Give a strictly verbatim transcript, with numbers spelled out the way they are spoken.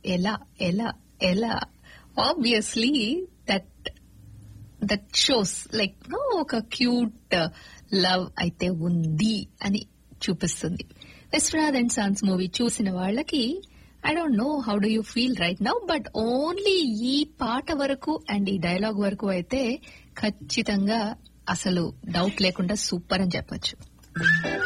ఎలా ఎలా ఎలా obviously that that shows like no ఒక క్యూట్ లవ్ అయితే ఉంది అని చూపిస్తుంది. విశ్వనాథ్ అండ్ సన్స్ మూవీ చూసిన వాళ్ళకి I don't know how do you feel right now, but only ఈ పాట వరకు అండ్ ఈ డైలాగ్ వరకు అయితే ఖచ్చితంగా అసలు డౌట్ లేకుండా సూపర్ అని చెప్పొచ్చు.